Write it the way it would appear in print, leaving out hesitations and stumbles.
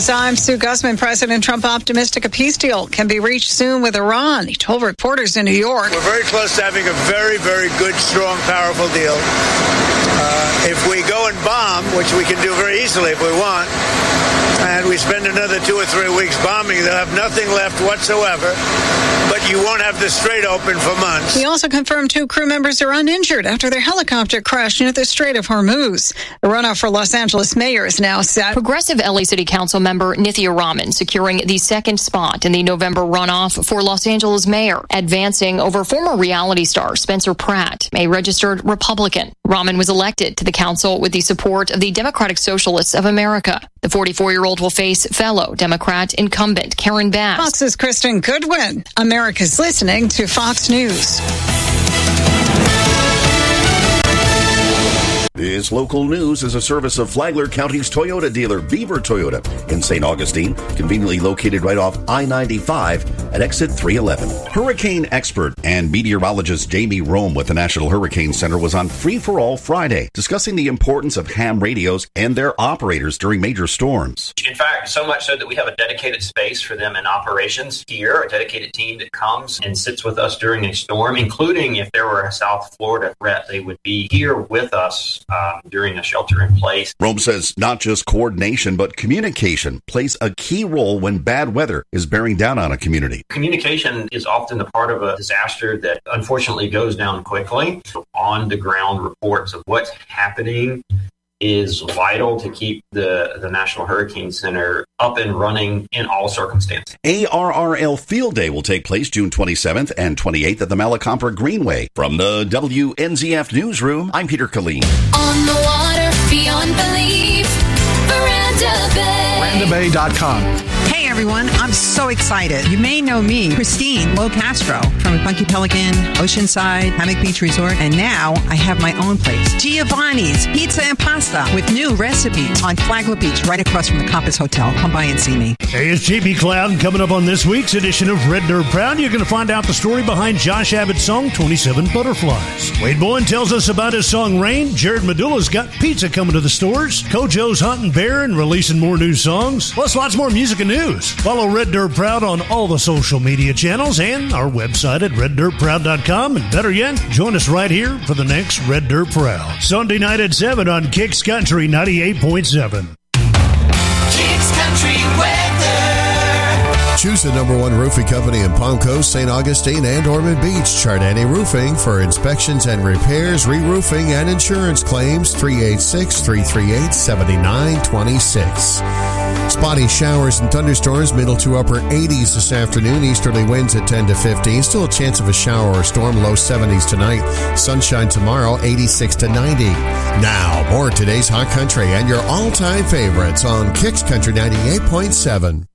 I'm Sue Guzman. President Trump optimistic a peace deal can be reached soon with Iran. He told reporters in New York. We're very close to having a very, very good, strong, powerful deal. If we go and bomb, which we can do very easily if we want, and we spend another 2 or 3 weeks bombing, they'll have nothing left whatsoever, but you won't have the Strait open for months. He also confirmed 2 crew members are uninjured after their helicopter crashed near the Strait of Hormuz. The runoff for Los Angeles mayor is now set. Progressive LA City Council member Nithya Raman securing the second spot in the November runoff for Los Angeles mayor, advancing over former reality star Spencer Pratt, a registered Republican. Raman was elected to the council with the support of the Democratic Socialists of America. The 44-year-old will face fellow Democrat incumbent Karen Bass. Fox's Kristen Goodwin. America's listening to Fox News. This local news is a service of Flagler County's Toyota dealer, Beaver Toyota, in St. Augustine, conveniently located right off I-95 at exit 311. Hurricane expert and meteorologist Jamie Rome with the National Hurricane Center was on Free for All Friday, discussing the importance of ham radios and their operators during major storms. In fact, so much so that we have a dedicated space for them in operations here, a dedicated team that comes and sits with us during a storm, including if there were a South Florida threat, they would be here with us during a shelter in place. Rome says not just coordination, but communication plays a key role when bad weather is bearing down on a community. Communication is often a part of a disaster that unfortunately goes down quickly. So on-the-ground reports of what's happening is vital to keep the National Hurricane Center up and running in all circumstances. ARRL Field Day will take place June 27th and 28th at the Malacompra Greenway. From the WNZF Newsroom, I'm Peter Killeen. On the water, beyond belief, Veranda Bay. VerandaBay.com. Hey everyone, I'm so excited. You may know me, Christine Locastro from Funky Pelican, Oceanside, Hammock Beach Resort, and now I have my own place, Giovanni's Pizza and Pasta, with new recipes on Flagler Beach, right across from the Compass Hotel. Come by and see me. Hey, it's JB Cloud coming up on this week's edition of Red Dirt Proud. You're going to find out the story behind Josh Abbott's song 27 Butterflies. Wade Bowen tells us about his song Rain. Jared Medulla's got pizza coming to the stores. Kojo's hunting bear and releasing more new songs. Plus lots more music and news. Follow Red Dirt Proud on all the social media channels and our website at reddirtproud.com. And better yet, join us right here for the next Red Dirt Proud. Sunday night at 7 on Kicks Country 98.7. Kicks Country weather. Choose the #1 roofing company in Palm Coast, St. Augustine, and Ormond Beach. Chardani Roofing for inspections and repairs, re-roofing, and insurance claims. 386-338-7926. Spotty showers and thunderstorms, middle to upper 80s this afternoon. Easterly winds at 10 to 15. Still a chance of a shower or storm, low 70s tonight. Sunshine tomorrow, 86 to 90. Now, more of today's Hot Country and your all-time favorites on Kicks Country 98.7.